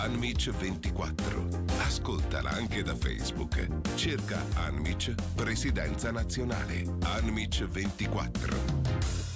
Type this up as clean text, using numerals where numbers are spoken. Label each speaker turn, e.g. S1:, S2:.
S1: Anmic 24. Ascoltala anche da Facebook. Cerca Anmic Presidenza Nazionale. Anmic 24.